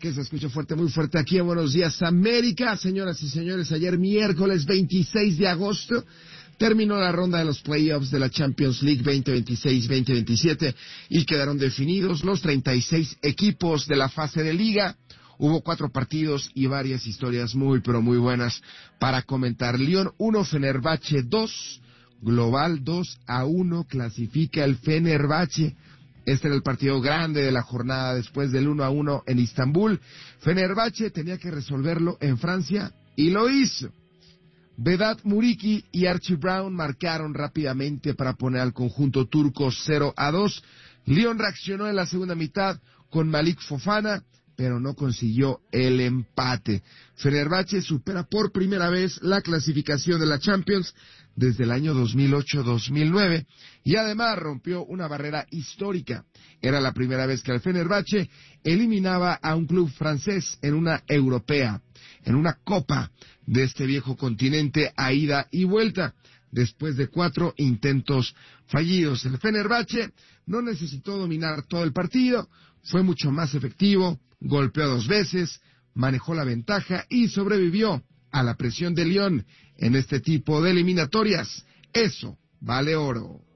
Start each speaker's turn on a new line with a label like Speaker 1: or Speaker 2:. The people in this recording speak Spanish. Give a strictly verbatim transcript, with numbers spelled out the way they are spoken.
Speaker 1: que se escucha fuerte, muy fuerte aquí en Buenos Días América. Señoras y señores, ayer miércoles veintiséis de agosto terminó la ronda de los playoffs de la Champions League veinte veintiséis veinte veintisiete y quedaron definidos los treinta y seis equipos de la fase de liga. Hubo cuatro partidos y varias historias muy, pero muy buenas para comentar. Lyon uno, Fenerbahce dos, global dos a uno, clasifica el Fenerbahce. Este era el partido grande de la jornada después del uno a uno en Istambul. Fenerbahce tenía que resolverlo en Francia y lo hizo. Vedat Muriqi y Archie Brown marcaron rápidamente para poner al conjunto turco cero a dos. Lyon reaccionó en la segunda mitad con Malik Fofana, pero no consiguió el empate. Fenerbahce supera por primera vez la clasificación de la Champions desde el año dos mil ocho dos mil nueve y además rompió una barrera histórica. Era la primera vez que el Fenerbahce eliminaba a un club francés en una europea, en una copa de este viejo continente a ida y vuelta, después de cuatro intentos fallidos. El Fenerbahce no necesitó dominar todo el partido, fue mucho más efectivo, golpeó dos veces, manejó la ventaja y sobrevivió a la presión de Lyon en este tipo de eliminatorias. Eso vale oro.